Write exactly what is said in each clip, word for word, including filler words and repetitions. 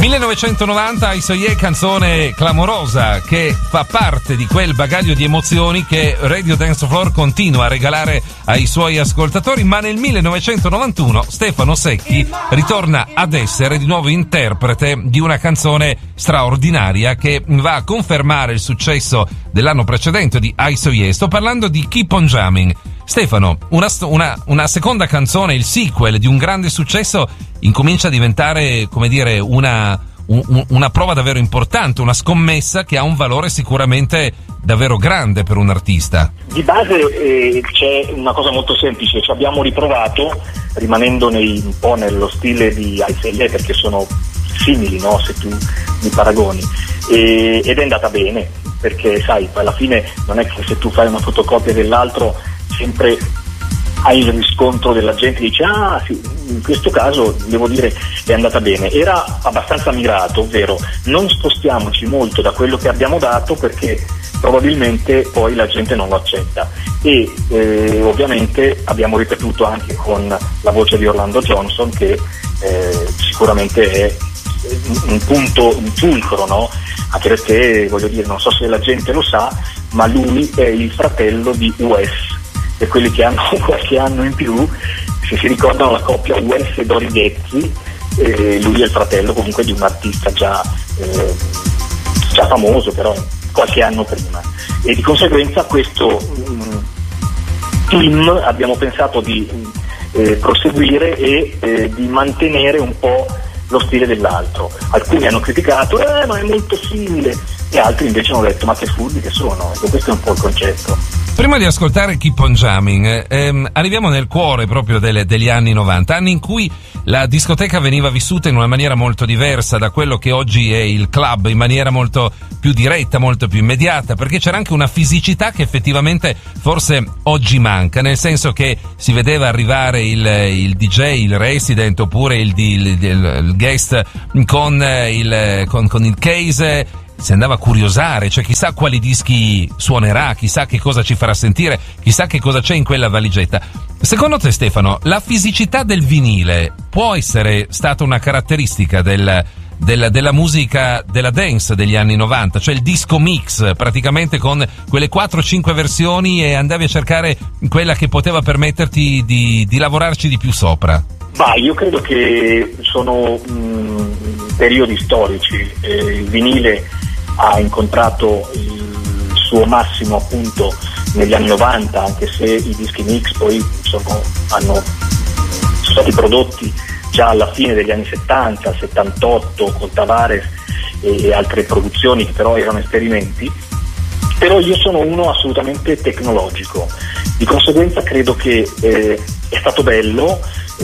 millenovecentonovanta, I Soye, canzone clamorosa che fa parte di quel bagaglio di emozioni che Radio Dance Floor continua a regalare ai suoi ascoltatori, ma nel millenovecentonovantuno Stefano Secchi ritorna ad essere di nuovo interprete di una canzone straordinaria che va a confermare il successo dell'anno precedente di I Soye. Sto parlando di Keep on Jamming. Stefano, una, una, una seconda canzone, il sequel di un grande successo, incomincia a diventare, come dire, una, un, una prova davvero importante, una scommessa che ha un valore sicuramente davvero grande per un artista. Di base eh, c'è una cosa molto semplice, ci abbiamo riprovato rimanendo nei, un po' nello stile di I Soye, perché sono simili, no? Se tu li paragoni, e, ed è andata bene, perché sai, alla fine non è che se tu fai una fotocopia dell'altro sempre hai il riscontro della gente che dice ah sì, in questo caso devo dire è andata bene. Era abbastanza mirato, ovvero non spostiamoci molto da quello che abbiamo dato, perché probabilmente poi la gente non lo accetta, e eh, ovviamente abbiamo ripetuto anche con la voce di Orlando Johnson, che eh, sicuramente è un punto, un fulcro, no? Anche perché, voglio dire, non so se la gente lo sa, ma lui è il fratello di Wes, per quelli che hanno qualche anno in più, se si ricordano la coppia Wes e Dori Ghezzi, eh, lui è il fratello comunque di un artista già, eh, già famoso, però qualche anno prima, e di conseguenza questo mh, team abbiamo pensato di eh, proseguire e eh, di mantenere un po' lo stile dell'altro. Alcuni hanno criticato eh ma è molto simile, e altri invece hanno detto ma che furbi che sono. Ecco, questo è un po' il concetto. Prima di ascoltare Keep on Jamming, ehm, arriviamo nel cuore proprio delle, degli anni novanta, anni in cui la discoteca veniva vissuta in una maniera molto diversa da quello che oggi è il club, in maniera molto più diretta, molto più immediata, perché c'era anche una fisicità che effettivamente forse oggi manca, nel senso che si vedeva arrivare il, il D J, il resident, oppure il, il, il, il guest con il, con, con il case. Si andava a curiosare, cioè chissà quali dischi suonerà, chissà che cosa ci farà sentire, chissà che cosa c'è in quella valigetta. Secondo te, Stefano, la fisicità del vinile può essere stata una caratteristica del, del, della musica, della dance degli anni novanta, cioè il disco mix, praticamente con quelle quattro cinque versioni, e andavi a cercare quella che poteva permetterti di, di lavorarci di più sopra? Ma io credo che sono mh, periodi storici. Eh, il vinile ha incontrato il suo massimo appunto negli anni novanta, anche se i dischi mix poi sono, hanno, sono stati prodotti già alla fine degli anni settanta, settantotto, con Tavares e, e altre produzioni che però erano esperimenti. Però io sono uno assolutamente tecnologico, di conseguenza credo che eh, è stato bello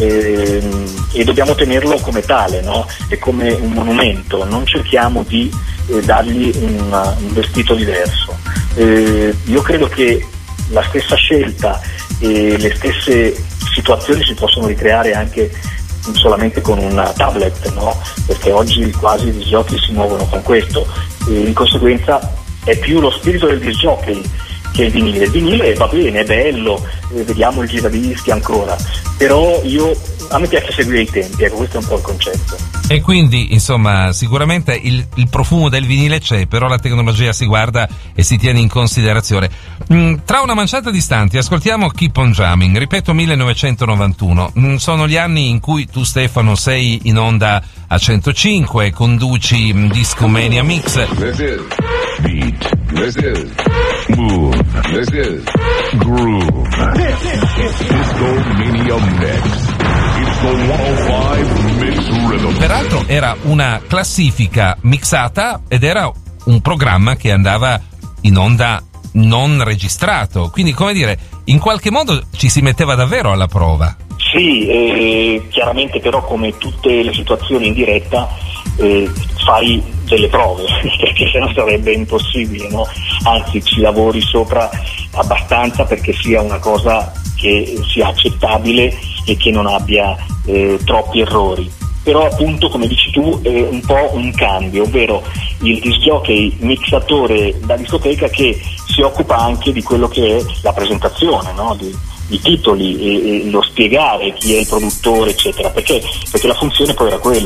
eh, e dobbiamo tenerlo come tale, no? È come un monumento, non cerchiamo di eh, dargli un, un vestito diverso. Eh, io credo che la stessa scelta e le stesse situazioni si possono ricreare anche solamente con una tablet, no? Perché oggi quasi i giochi si muovono con questo, e di conseguenza è più lo spirito del disc jockey che il vinile. Il vinile va bene, è bello, eh, vediamo il giradischi ancora, però io a me piace seguire i tempi, ecco, questo è un po' il concetto. E quindi, insomma, sicuramente il, il profumo del vinile c'è, però la tecnologia si guarda e si tiene in considerazione. Mm, tra una manciata di istanti ascoltiamo Keep on Jamming, ripeto millenovecentonovantuno. Mm, sono gli anni in cui tu, Stefano, sei in onda a centocinque, conduci mm, Discomania Mix. This is beat, this is move, this is groove. This is Discomania Mix. It's the centocinque Mix Rhythm. Peraltro era una classifica mixata ed era un programma che andava in onda non registrato, quindi, come dire, in qualche modo ci si metteva davvero alla prova. Sì, eh, chiaramente però come tutte le situazioni in diretta eh, fai delle prove, perché sennò sarebbe impossibile, no? Anzi, ci lavori sopra abbastanza perché sia una cosa che sia accettabile e che non abbia eh, troppi errori. Però appunto, come dici tu, è un po' un cambio, ovvero il disc jockey mixatore da discoteca che si occupa anche di quello che è la presentazione, no? di, i titoli e, e lo spiegare chi è il produttore, eccetera, perché, perché la funzione poi era quella.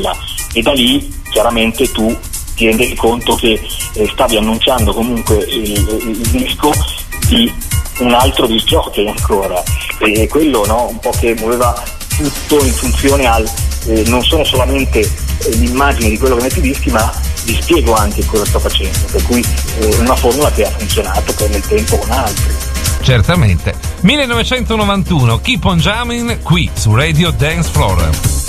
e da lì chiaramente tu ti rendevi conto che eh, stavi annunciando comunque il, il, il disco di un altro disc jockey ancora, e quello, no, un po' che muoveva tutto in funzione al eh, non sono solamente eh, l'immagine di quello che metti i dischi, ma vi spiego anche cosa sto facendo, per cui eh, una formula che ha funzionato poi nel tempo con altri. Certamente. millenovecentonovantuno, Keep on Jamming qui su Radio Dance Floor.